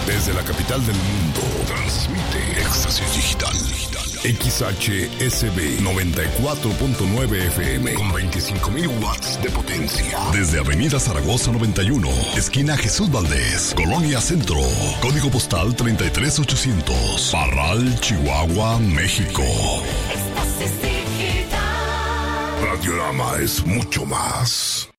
Desde la capital del mundo, transmite Éxtasis Digital. XHSB 94.9 FM con 25,000 watts de potencia. Desde Avenida Zaragoza 91, esquina Jesús Valdés, Colonia Centro. Código postal 33800. Parral, Chihuahua, México. Éxtasis Digital. Radiorama es mucho más.